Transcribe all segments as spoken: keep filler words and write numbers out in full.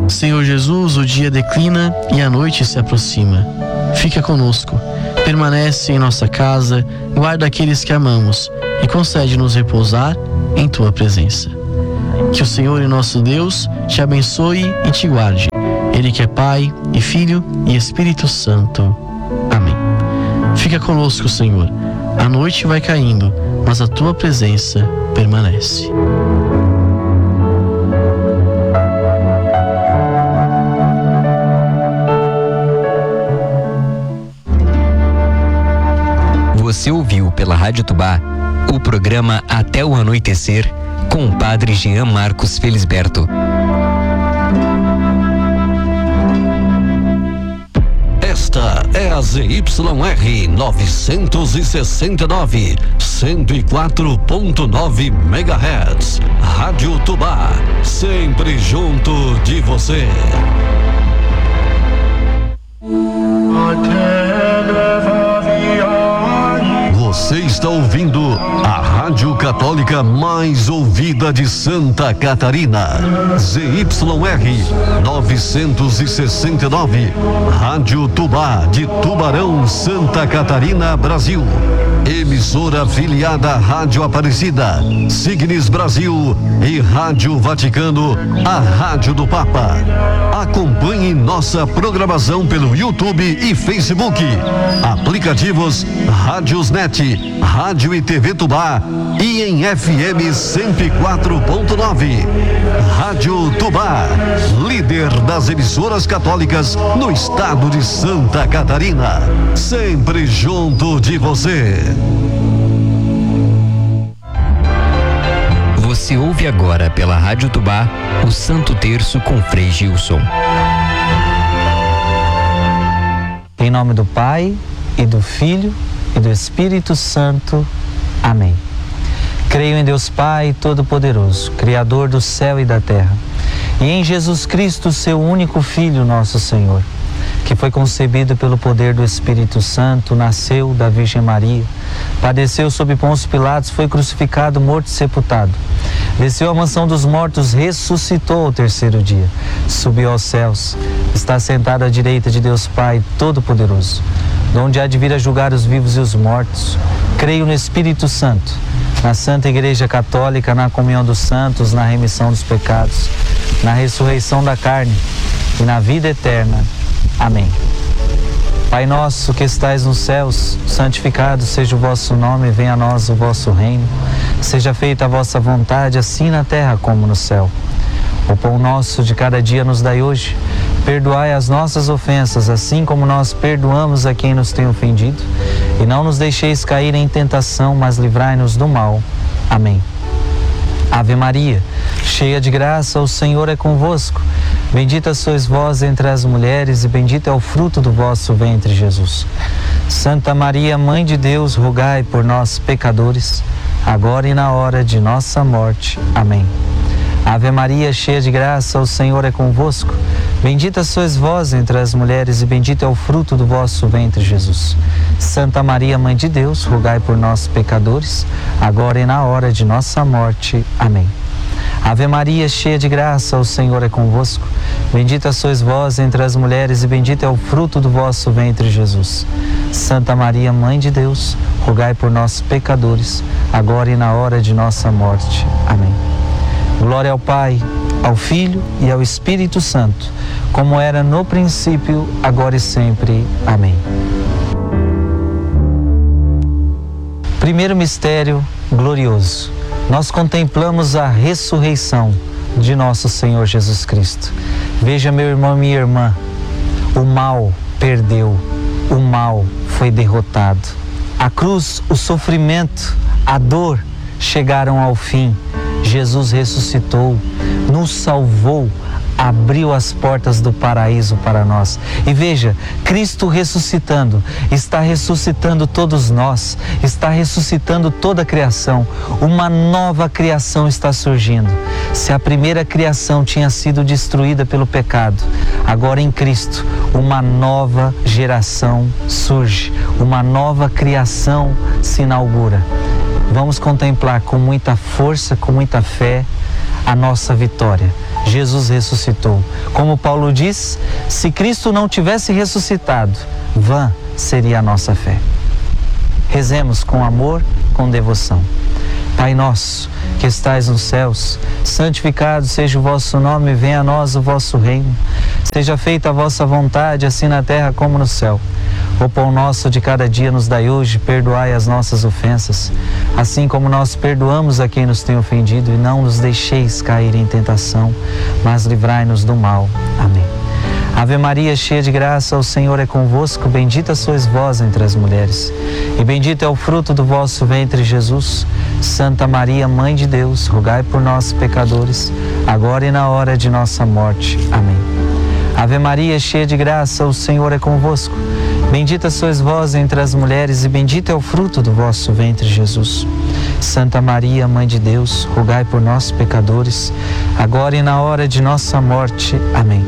Senhor Jesus, o dia declina e a noite se aproxima. Fica conosco, permanece em nossa casa, guarda aqueles que amamos e concede-nos repousar em Tua presença. Que o Senhor e nosso Deus te abençoe e te guarde. Ele que é Pai e Filho e Espírito Santo. Amém. Fica conosco, Senhor. A noite vai caindo, mas a Tua presença permanece. Você ouviu pela Rádio Tubá o programa Até o Anoitecer com o Padre Jean Marcos Felisberto. Esta é a Z Y R novecentos e sessenta e nove, cento e quatro ponto nove megahertz. Rádio Tubá, sempre junto de você. Você está ouvindo a Rádio Católica mais ouvida de Santa Catarina. Z Y R novecentos e sessenta e nove. Rádio Tubá de Tubarão, Santa Catarina, Brasil. Emissora afiliada à Rádio Aparecida, Signes Brasil e Rádio Vaticano, a Rádio do Papa. Acompanhe nossa programação pelo YouTube e Facebook. Aplicativos Rádiosnet, Rádio e T V Tubá e em F M cento e quatro ponto nove. Rádio Tubá, líder das emissoras católicas no estado de Santa Catarina. Sempre junto de você. Você ouve agora pela Rádio Tubá o Santo Terço com Frei Gilson. Em nome do Pai, e do Filho, e do Espírito Santo. Amém. Creio em Deus Pai Todo-Poderoso, Criador do céu e da terra, e em Jesus Cristo, seu único Filho, nosso Senhor, que foi concebido pelo poder do Espírito Santo, nasceu da Virgem Maria, padeceu sob Pôncio Pilatos, foi crucificado, morto e sepultado. Desceu à mansão dos mortos, ressuscitou ao terceiro dia, subiu aos céus, está sentado à direita de Deus Pai Todo-Poderoso, de onde há de vir a julgar os vivos e os mortos. Creio no Espírito Santo, na Santa Igreja Católica, na comunhão dos santos, na remissão dos pecados, na ressurreição da carne e na vida eterna. Amém. Pai nosso que estais nos céus, santificado seja o vosso nome, venha a nós o vosso reino. Seja feita a vossa vontade, assim na terra como no céu. O pão nosso de cada dia nos dai hoje. Perdoai as nossas ofensas, assim como nós perdoamos a quem nos tem ofendido. E não nos deixeis cair em tentação, mas livrai-nos do mal. Amém. Ave Maria, cheia de graça, o Senhor é convosco. Bendita sois vós entre as mulheres e bendito é o fruto do vosso ventre, Jesus. Santa Maria, Mãe de Deus, rogai por nós, pecadores, agora e na hora de nossa morte. Amém. Ave Maria, cheia de graça, o Senhor é convosco. Bendita sois vós entre as mulheres e bendito é o fruto do vosso ventre, Jesus. Santa Maria, Mãe de Deus, rogai por nós, pecadores, agora e na hora de nossa morte. Amém. Ave Maria, cheia de graça, o Senhor é convosco. Bendita sois vós entre as mulheres e bendito é o fruto do vosso ventre, Jesus. Santa Maria, Mãe de Deus, rogai por nós, pecadores, agora e na hora de nossa morte. Amém. Glória ao Pai, ao Filho e ao Espírito Santo, como era no princípio, agora e sempre. Amém. Primeiro mistério glorioso. Nós contemplamos a ressurreição de nosso Senhor Jesus Cristo. Veja, meu irmão e minha irmã, o mal perdeu, o mal foi derrotado. A cruz, o sofrimento, a dor chegaram ao fim. Jesus ressuscitou, nos salvou, abriu as portas do paraíso para nós. E veja, Cristo ressuscitando, está ressuscitando todos nós, está ressuscitando toda a criação. Uma nova criação está surgindo. Se a primeira criação tinha sido destruída pelo pecado, agora em Cristo, uma nova geração surge, uma nova criação se inaugura. Vamos contemplar com muita força, com muita fé, a nossa vitória. Jesus ressuscitou. Como Paulo diz, se Cristo não tivesse ressuscitado, vã seria a nossa fé. Rezemos com amor, com devoção. Pai nosso, que estais nos céus, santificado seja o vosso nome, venha a nós o vosso reino. Seja feita a vossa vontade, assim na terra como no céu. O pão nosso de cada dia nos dai hoje, perdoai as nossas ofensas, assim como nós perdoamos a quem nos tem ofendido, e não nos deixeis cair em tentação, mas livrai-nos do mal. Amém. Ave Maria, cheia de graça, o Senhor é convosco, bendita sois vós entre as mulheres, e bendito é o fruto do vosso ventre, Jesus. Santa Maria, Mãe de Deus, rogai por nós, pecadores, agora e na hora de nossa morte. Amém. Ave Maria, cheia de graça, o Senhor é convosco, bendita sois vós entre as mulheres, e bendito é o fruto do vosso ventre, Jesus. Santa Maria, Mãe de Deus, rogai por nós, pecadores, agora e na hora de nossa morte. Amém.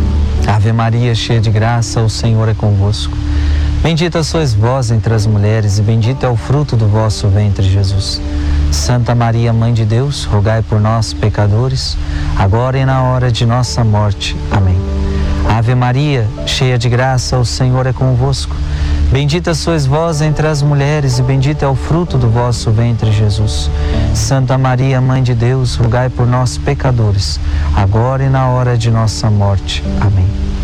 Ave Maria, cheia de graça, o Senhor é convosco. Bendita sois vós entre as mulheres, e bendito é o fruto do vosso ventre, Jesus. Santa Maria, Mãe de Deus, rogai por nós, pecadores, agora e na hora de nossa morte. Amém. Ave Maria, cheia de graça, o Senhor é convosco. Bendita sois vós entre as mulheres, e bendito é o fruto do vosso ventre, Jesus. Santa Maria, Mãe de Deus, rogai por nós, pecadores, agora e na hora de nossa morte. Amém.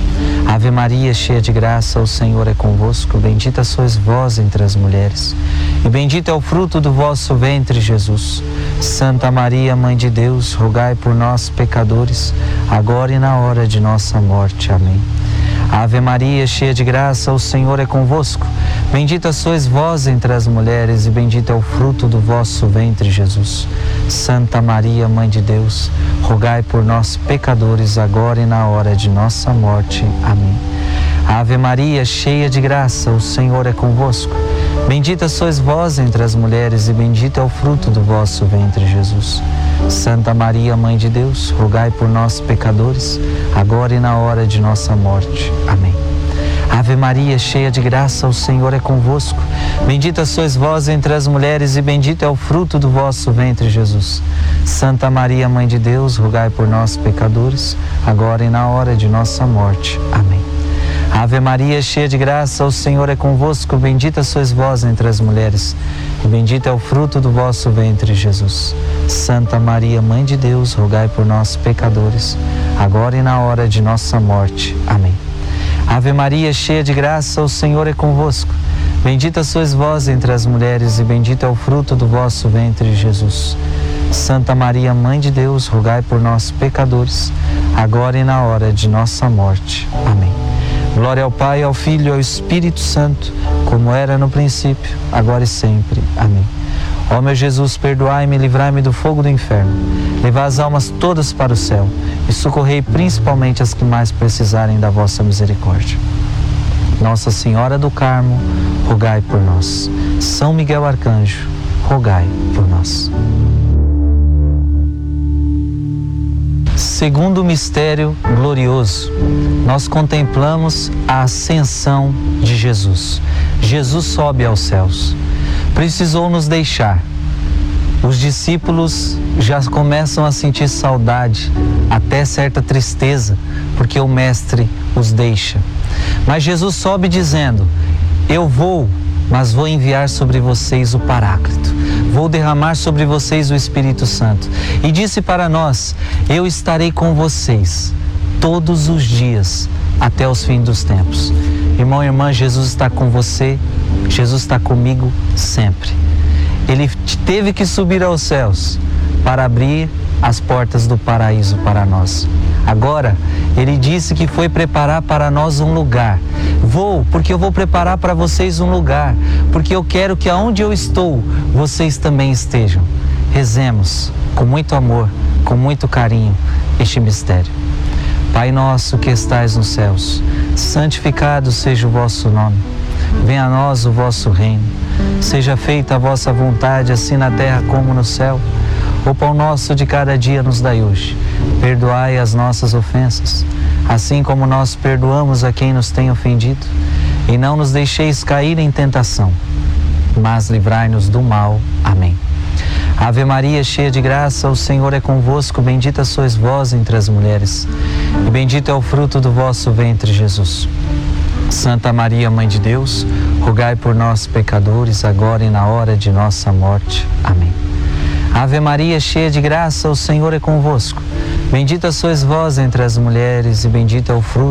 Ave Maria, cheia de graça, o Senhor é convosco. Bendita sois vós entre as mulheres, e bendito é o fruto do vosso ventre, Jesus. Santa Maria, Mãe de Deus, rogai por nós, pecadores, agora e na hora de nossa morte. Amém. Ave Maria, cheia de graça, o Senhor é convosco. Bendita sois vós entre as mulheres, e bendito é o fruto do vosso ventre, Jesus. Santa Maria, Mãe de Deus, rogai por nós, pecadores, agora e na hora de nossa morte. Amém. Ave Maria, cheia de graça, o Senhor é convosco. Bendita sois vós entre as mulheres, e bendito é o fruto do vosso ventre, Jesus. Santa Maria, Mãe de Deus, rogai por nós, pecadores, agora e na hora de nossa morte. Amém. Ave Maria, cheia de graça, o Senhor é convosco. Bendita sois vós entre as mulheres, e bendito é o fruto do vosso ventre, Jesus. Santa Maria, Mãe de Deus, rogai por nós, pecadores, agora e na hora de nossa morte. Amém. Ave Maria, cheia de graça, o Senhor é convosco. Bendita sois vós entre as mulheres, e bendito é o fruto do vosso ventre, Jesus. Santa Maria, Mãe de Deus, rogai por nós, pecadores, agora e na hora de nossa morte. Amém. Ave Maria, cheia de graça, o Senhor é convosco. Bendita sois vós entre as mulheres, e bendito é o fruto do vosso ventre, Jesus. Santa Maria, Mãe de Deus, rogai por nós, pecadores, agora e na hora de nossa morte. Amém. Glória ao Pai, ao Filho e ao Espírito Santo, como era no princípio, agora e sempre. Amém. Ó meu Jesus, perdoai-me e livrai-me do fogo do inferno. Levai as almas todas para o céu e socorrei principalmente as que mais precisarem da vossa misericórdia. Nossa Senhora do Carmo, rogai por nós. São Miguel Arcanjo, rogai por nós. Segundo mistério glorioso, nós contemplamos a ascensão de Jesus. Jesus sobe aos céus. Precisou nos deixar. Os discípulos já começam a sentir saudade, até certa tristeza, porque o Mestre os deixa. Mas Jesus sobe dizendo: eu vou, mas vou enviar sobre vocês o Paráclito. Vou derramar sobre vocês o Espírito Santo. E disse para nós: eu estarei com vocês todos os dias, até os fins dos tempos. Irmão e irmã, Jesus está com você, Jesus está comigo sempre. Ele teve que subir aos céus para abrir as portas do paraíso para nós. Agora, Ele disse que foi preparar para nós um lugar. Vou, porque eu vou preparar para vocês um lugar, porque eu quero que aonde eu estou, vocês também estejam. Rezemos com muito amor, com muito carinho, este mistério. Pai nosso que estais nos céus, santificado seja o vosso nome. Venha a nós o vosso reino. Seja feita a vossa vontade, assim na terra como no céu. O pão nosso de cada dia nos dai hoje. Perdoai as nossas ofensas, assim como nós perdoamos a quem nos tem ofendido. E não nos deixeis cair em tentação, mas livrai-nos do mal. Amém. Ave Maria, cheia de graça, o Senhor é convosco. Bendita sois vós entre as mulheres, e bendito é o fruto do vosso ventre, Jesus. Santa Maria, Mãe de Deus, rogai por nós, pecadores, agora e na hora de nossa morte. Amém. Ave Maria, cheia de graça, o Senhor é convosco. Bendita sois vós entre as mulheres, e bendito é o fruto